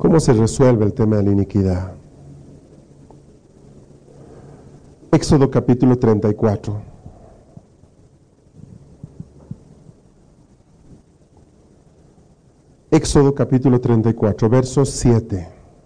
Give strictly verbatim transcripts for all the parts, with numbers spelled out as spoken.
¿Cómo se resuelve el tema de la iniquidad? Éxodo capítulo treinta y cuatro. Éxodo capítulo treinta y cuatro, verso siete.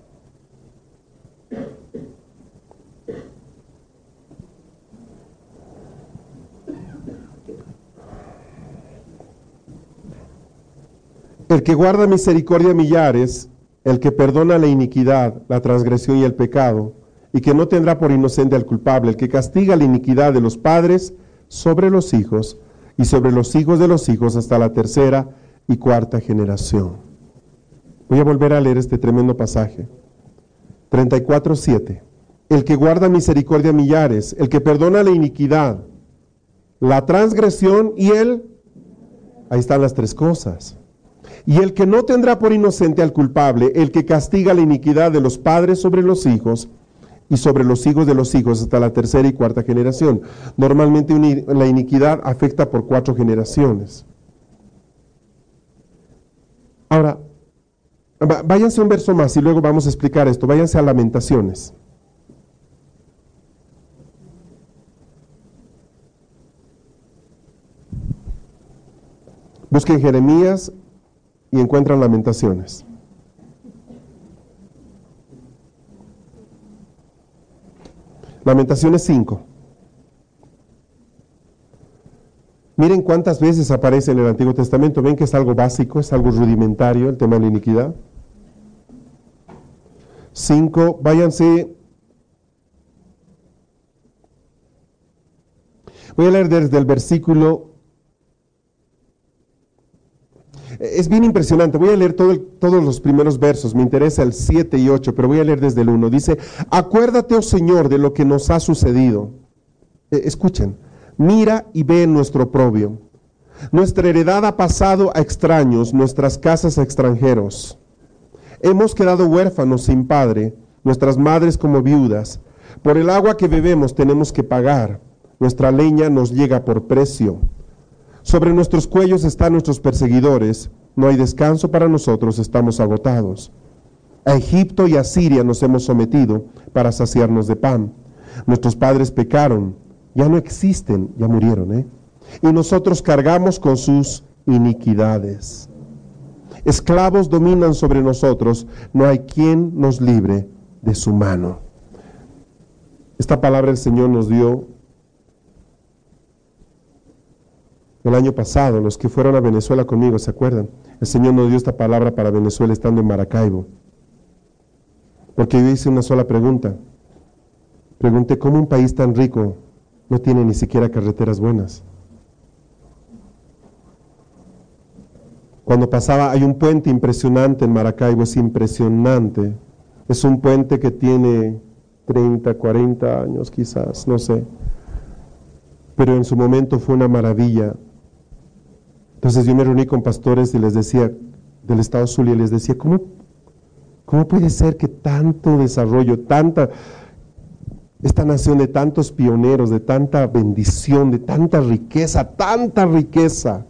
El que guarda misericordia a millares, el que perdona la iniquidad, la transgresión y el pecado, y que no tendrá por inocente al culpable, el que castiga la iniquidad de los padres sobre los hijos, y sobre los hijos de los hijos hasta la tercera y cuarta generación. Voy a volver a leer este tremendo pasaje. treinta y cuatro, siete. El que guarda misericordia a millares, el que perdona la iniquidad, la transgresión y el... Ahí están las tres cosas. Y el que no tendrá por inocente al culpable, el que castiga la iniquidad de los padres sobre los hijos y sobre los hijos de los hijos hasta la tercera y cuarta generación. Normalmente la iniquidad afecta por cuatro generaciones. Ahora, váyanse un verso más y luego vamos a explicar esto. Váyanse a Lamentaciones. Busquen Jeremías y encuentran Lamentaciones. Lamentaciones cinco. Miren cuántas veces aparece en el Antiguo Testamento. Ven que es algo básico, es algo rudimentario el tema de la iniquidad. cinco, váyanse. Voy a leer desde el versículo. Es bien impresionante, voy a leer todo el, todos los primeros versos, me interesa el siete y ocho, pero voy a leer desde el uno. Dice, acuérdate, oh Señor, de lo que nos ha sucedido. Eh, escuchen, mira y ve nuestro oprobio. Nuestra heredad ha pasado a extraños, nuestras casas a extranjeros. Hemos quedado huérfanos sin padre, nuestras madres como viudas. Por el agua que bebemos tenemos que pagar, nuestra leña nos llega por precio. Sobre nuestros cuellos están nuestros perseguidores, no hay descanso para nosotros, estamos agotados. A Egipto y a Siria nos hemos sometido para saciarnos de pan. Nuestros padres pecaron, ya no existen, ya murieron, ¿eh? Y nosotros cargamos con sus iniquidades. Esclavos dominan sobre nosotros, no hay quien nos libre de su mano. Esta palabra el Señor nos dio el año pasado. Los que fueron a Venezuela conmigo, ¿se acuerdan? El Señor nos dio esta palabra para Venezuela estando en Maracaibo. Porque yo hice una sola pregunta. Pregunté, ¿cómo un país tan rico no tiene ni siquiera carreteras buenas? Cuando pasaba, hay un puente impresionante en Maracaibo, es impresionante. Es un puente que tiene treinta, cuarenta años quizás, no sé. Pero en su momento fue una maravilla. Entonces yo me reuní con pastores y les decía, del estado Zulia, y les decía, ¿cómo, cómo puede ser que tanto desarrollo, tanta, esta nación de tantos pioneros, de tanta bendición, de tanta riqueza, tanta riqueza,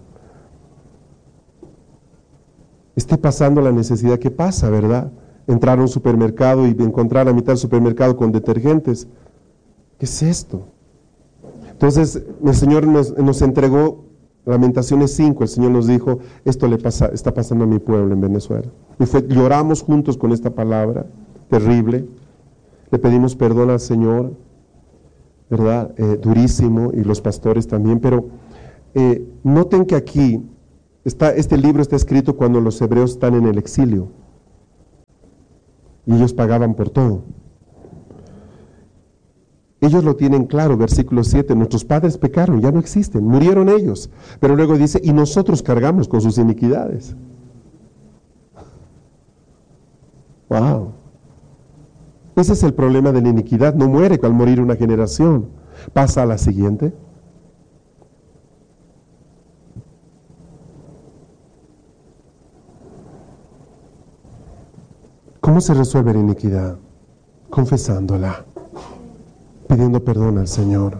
esté pasando la necesidad que pasa, ¿verdad? Entrar a un supermercado y encontrar a mitad del supermercado con detergentes. ¿Qué es esto? Entonces el Señor nos, nos entregó Lamentaciones cinco, el Señor nos dijo, esto le pasa, está pasando a mi pueblo en Venezuela. Y fue, lloramos juntos con esta palabra terrible, le pedimos perdón al Señor, ¿verdad? Eh, durísimo, y los pastores también, pero eh, noten que aquí, está, este libro está escrito cuando los hebreos están en el exilio, y ellos pagaban por todo. Ellos lo tienen claro, versículo siete, nuestros padres pecaron, ya no existen, murieron ellos. Pero luego dice, y nosotros cargamos con sus iniquidades. Wow. Ese es el problema de la iniquidad, no muere al morir una generación, pasa a la siguiente. ¿Cómo se resuelve la iniquidad? Confesándola, pidiendo perdón al Señor.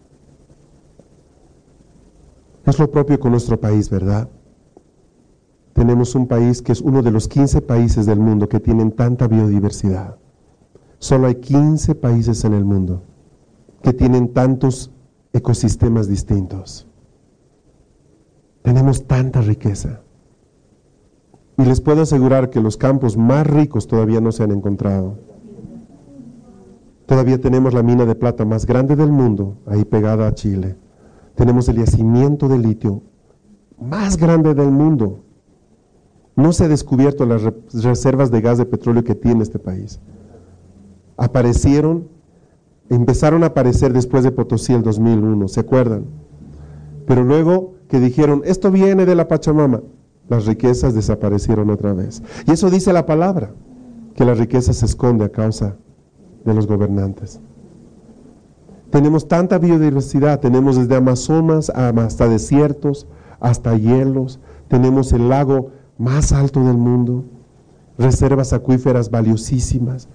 Es lo propio con nuestro país, ¿verdad? tenemos un país que es uno de los quince países del mundo que tienen tanta biodiversidad. Solo hay quince países en el mundo que tienen tantos ecosistemas distintos. Tenemos tanta riqueza. Y les puedo asegurar que los campos más ricos todavía no se han encontrado. Todavía tenemos la mina de plata más grande del mundo, ahí pegada a Chile. Tenemos el yacimiento de litio más grande del mundo. No se ha descubierto las re- reservas de gas de petróleo que tiene este país. Aparecieron, empezaron a aparecer después de Potosí el dos mil uno, ¿se acuerdan? Pero luego que dijeron, esto viene de la Pachamama, las riquezas desaparecieron otra vez. Y eso dice la palabra, que la riqueza se esconde a causa de los gobernantes. Tenemos tanta biodiversidad, tenemos desde Amazonas hasta desiertos, hasta hielos, tenemos el lago más alto del mundo, reservas acuíferas valiosísimas.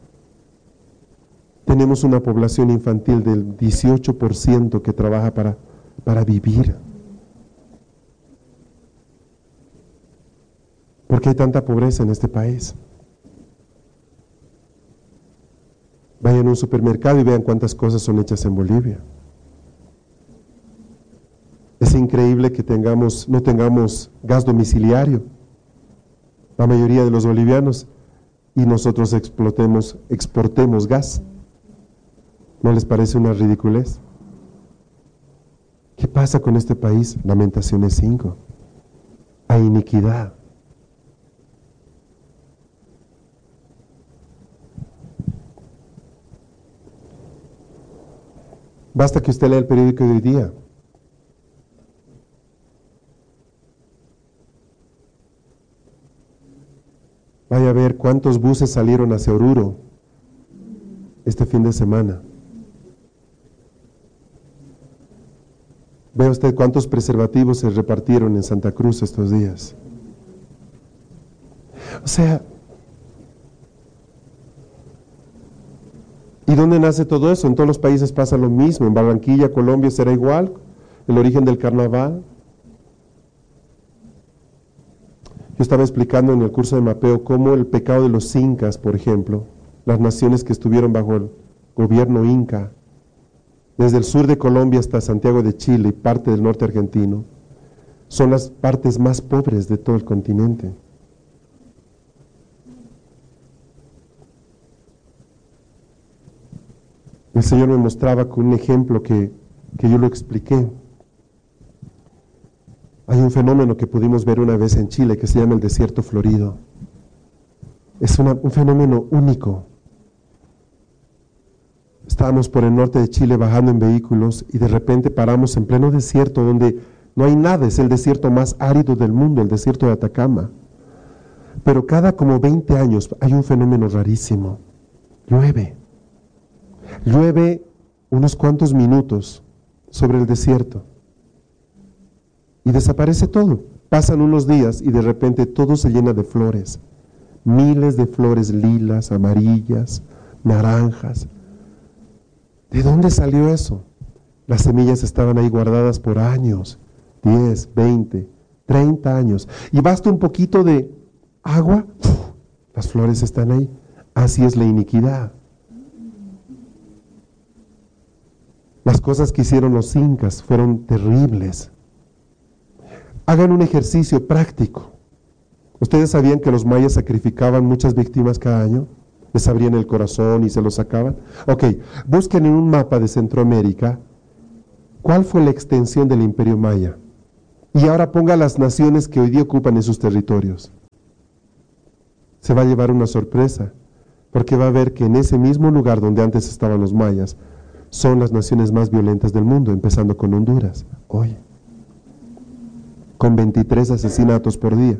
Tenemos una población infantil del dieciocho por ciento que trabaja para, para vivir. ¿Por qué hay tanta pobreza en este país? Vayan a un supermercado y vean cuántas cosas son hechas en Bolivia. Es increíble que tengamos, no tengamos gas domiciliario, la mayoría de los bolivianos, y nosotros explotemos, exportemos gas. ¿No les parece una ridiculez? ¿Qué pasa con este país? Lamentaciones cinco. Hay iniquidad. Basta que usted lea el periódico de hoy día. Vaya a ver cuántos buses salieron hacia Oruro este fin de semana. Vea usted cuántos preservativos se repartieron en Santa Cruz estos días. O sea, ¿y dónde nace todo eso? En todos los países pasa lo mismo. En Barranquilla, Colombia, será igual. El origen del carnaval. Yo estaba explicando en el curso de mapeo cómo el pecado de los incas, por ejemplo, las naciones que estuvieron bajo el gobierno inca, desde el sur de Colombia hasta Santiago de Chile y parte del norte argentino, son las partes más pobres de todo el continente. El Señor me mostraba con un ejemplo que, que yo lo expliqué. Hay un fenómeno que pudimos ver una vez en Chile que se llama el desierto florido. Es una, un fenómeno único. Estábamos por el norte de Chile bajando en vehículos y de repente paramos en pleno desierto donde no hay nada, es el desierto más árido del mundo, el desierto de Atacama. Pero cada como veinte años hay un fenómeno rarísimo. Llueve. Llueve unos cuantos minutos sobre el desierto y desaparece todo. Pasan unos días y de repente todo se llena de flores. Miles de flores lilas, amarillas, naranjas. ¿De dónde salió eso? Las semillas estaban ahí guardadas por años, diez, veinte, treinta años. Y basta un poquito de agua, ¡puf! Las flores están ahí. Así es la iniquidad. Las cosas que hicieron los incas fueron terribles. Hagan un ejercicio práctico. ¿Ustedes sabían que los mayas sacrificaban muchas víctimas cada año? Les abrían el corazón y se los sacaban. Ok, busquen en un mapa de Centroamérica cuál fue la extensión del imperio maya. Y ahora ponga las naciones que hoy día ocupan en sus territorios. Se va a llevar una sorpresa, porque va a ver que en ese mismo lugar donde antes estaban los mayas, son las naciones más violentas del mundo, empezando con Honduras, hoy, con veintitrés asesinatos por día.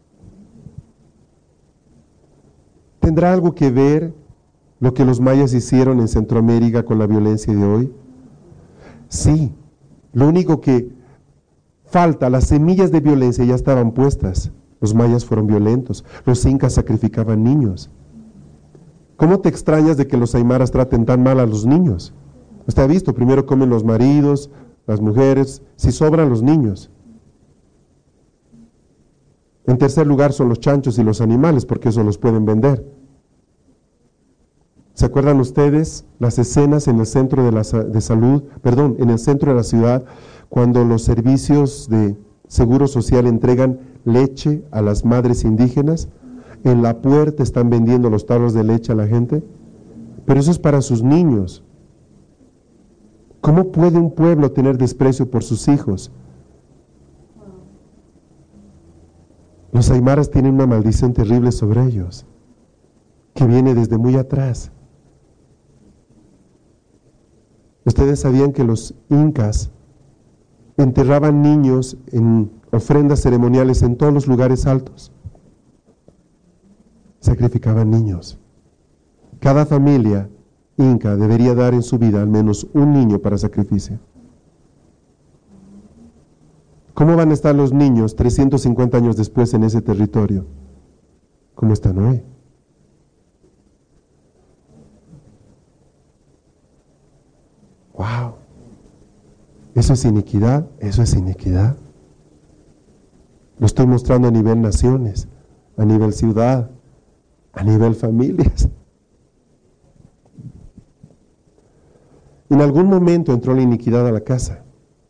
¿Tendrá algo que ver lo que los mayas hicieron en Centroamérica con la violencia de hoy? Sí, lo único que falta, las semillas de violencia ya estaban puestas. Los mayas fueron violentos, los incas sacrificaban niños. ¿Cómo te extrañas de que los aymaras traten tan mal a los niños? Usted ha visto, primero comen los maridos, las mujeres, si sobran los niños. En tercer lugar son los chanchos y los animales, porque eso los pueden vender. ¿Se acuerdan ustedes las escenas en el centro de, la, de salud, perdón, en el centro de la ciudad, cuando los servicios de Seguro Social entregan leche a las madres indígenas? En la puerta están vendiendo los tarros de leche a la gente, pero eso es para sus niños. ¿Cómo puede un pueblo tener desprecio por sus hijos? Los aymaras tienen una maldición terrible sobre ellos, que viene desde muy atrás. ¿Ustedes sabían que los incas enterraban niños en ofrendas ceremoniales en todos los lugares altos? Sacrificaban niños. Cada familia inca debería dar en su vida al menos un niño para sacrificio. ¿Cómo van a estar los niños trescientos cincuenta años después en ese territorio? ¿Cómo están hoy? ¡Wow! ¿Eso es iniquidad? ¿Eso es iniquidad? Lo estoy mostrando a nivel naciones, a nivel ciudad, a nivel familias. En algún momento entró la iniquidad a la casa.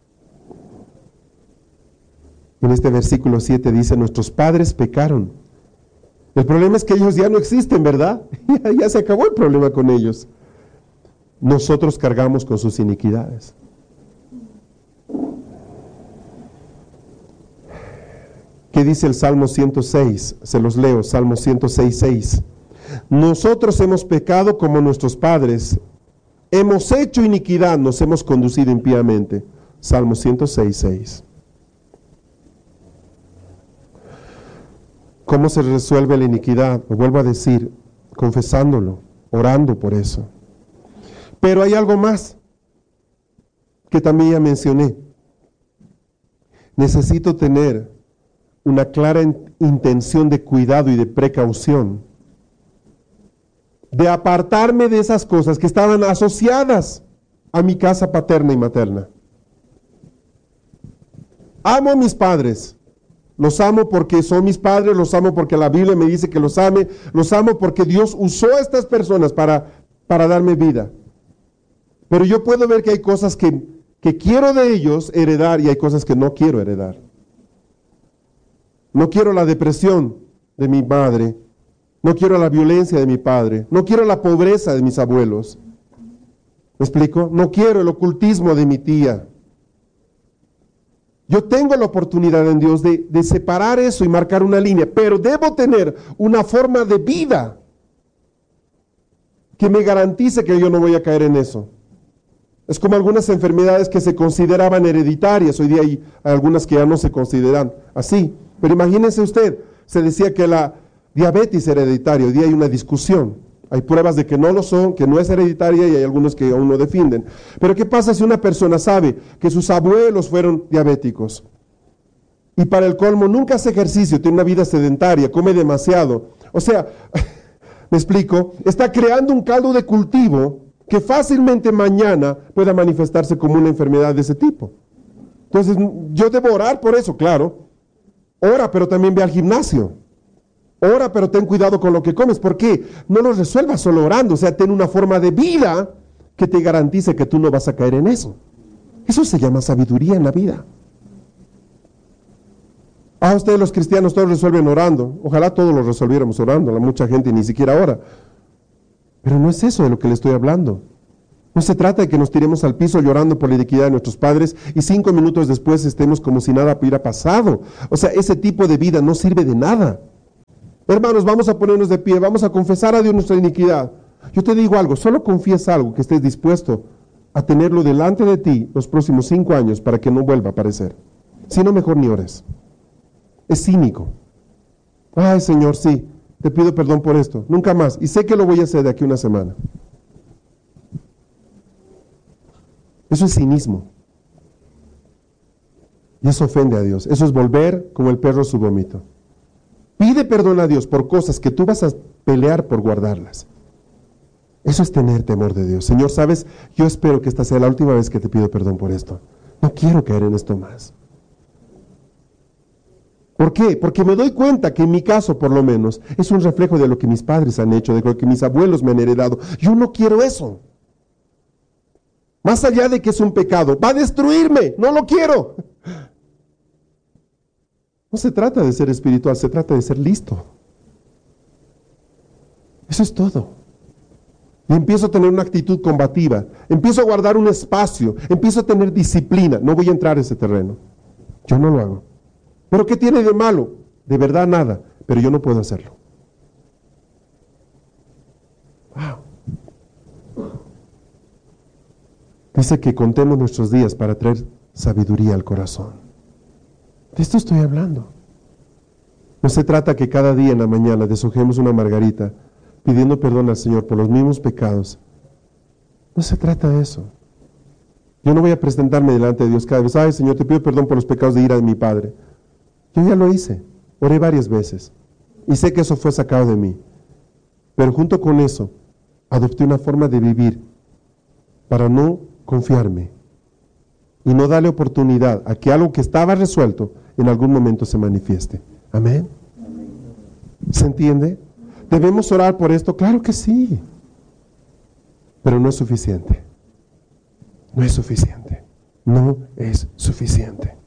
En este versículo siete dice, nuestros padres pecaron. El problema es que ellos ya no existen, ¿verdad? Ya, ya se acabó el problema con ellos. Nosotros cargamos con sus iniquidades. ¿Qué dice el Salmo ciento seis? Se los leo, Salmo ciento seis, seis. Nosotros hemos pecado como nuestros padres, hemos hecho iniquidad, nos hemos conducido impíamente. Salmo ciento seis, seis. ¿Cómo se resuelve la iniquidad? Lo vuelvo a decir, confesándolo, orando por eso. Pero hay algo más que también ya mencioné. Necesito tener una clara intención de cuidado y de precaución, de apartarme de esas cosas que estaban asociadas a mi casa paterna y materna. Amo a mis padres, los amo porque son mis padres, los amo porque la Biblia me dice que los ame, los amo porque Dios usó a estas personas para, para darme vida. Pero yo puedo ver que hay cosas que, que quiero de ellos heredar y hay cosas que no quiero heredar. No quiero la depresión de mi madre, no quiero la violencia de mi padre, no quiero la pobreza de mis abuelos. ¿Me explico? No quiero el ocultismo de mi tía. Yo tengo la oportunidad en Dios de, de separar eso y marcar una línea, pero debo tener una forma de vida que me garantice que yo no voy a caer en eso. Es como algunas enfermedades que se consideraban hereditarias, hoy día hay algunas que ya no se consideran así. Pero imagínense usted, se decía que la diabetes era hereditaria, hoy día hay una discusión. Hay pruebas de que no lo son, que no es hereditaria y hay algunos que aún no defienden. Pero ¿qué pasa si una persona sabe que sus abuelos fueron diabéticos? Y para el colmo nunca hace ejercicio, tiene una vida sedentaria, come demasiado. O sea, me explico, está creando un caldo de cultivo que fácilmente mañana pueda manifestarse como una enfermedad de ese tipo. Entonces, yo debo orar por eso, claro. Ora, pero también ve al gimnasio. Ora, pero ten cuidado con lo que comes. ¿Por qué? No lo resuelvas solo orando. O sea, ten una forma de vida que te garantice que tú no vas a caer en eso. Eso se llama sabiduría en la vida. Ah, ustedes los cristianos todos resuelven orando. Ojalá todos lo resolviéramos orando. La mucha gente ni siquiera ora. Pero no es eso de lo que le estoy hablando. No se trata de que nos tiremos al piso llorando por la iniquidad de nuestros padres y cinco minutos después estemos como si nada hubiera pasado. O sea, ese tipo de vida no sirve de nada. Hermanos, vamos a ponernos de pie, vamos a confesar a Dios nuestra iniquidad. Yo te digo algo, solo confiesa algo que estés dispuesto a tenerlo delante de ti los próximos cinco años para que no vuelva a aparecer. Si no, mejor ni ores. Es cínico. Ay, Señor, sí, te pido perdón por esto, nunca más. Y sé que lo voy a hacer de aquí a una semana. Eso es cinismo. Y eso ofende a Dios. Eso es volver como el perro a su vómito. Pide perdón a Dios por cosas que tú vas a pelear por guardarlas. Eso es tener temor de Dios. Señor, ¿sabes? Yo espero que esta sea la última vez que te pido perdón por esto. No quiero caer en esto más. ¿Por qué? Porque me doy cuenta que en mi caso, por lo menos, es un reflejo de lo que mis padres han hecho, de lo que mis abuelos me han heredado. Yo no quiero eso. Más allá de que es un pecado, va a destruirme, no lo quiero. No se trata de ser espiritual, se trata de ser listo. Eso es todo. Y empiezo a tener una actitud combativa, empiezo a guardar un espacio, empiezo a tener disciplina. No voy a entrar a ese terreno. Yo no lo hago. ¿Pero qué tiene de malo? De verdad nada, pero yo no puedo hacerlo. Wow. Dice que contemos nuestros días para traer sabiduría al corazón. De esto estoy hablando. No se trata que cada día en la mañana deshojemos una margarita pidiendo perdón al Señor por los mismos pecados. No se trata de eso. Yo no voy a presentarme delante de Dios cada vez, ay Señor, te pido perdón por los pecados de ira de mi padre. Yo ya lo hice, oré varias veces y sé que eso fue sacado de mí. Pero junto con eso, adopté una forma de vivir para no confiarme y no darle oportunidad a que algo que estaba resuelto en algún momento se manifieste. Amén. ¿Se entiende? ¿Debemos orar por esto? Claro que sí. Pero no es suficiente. No es suficiente. No es suficiente.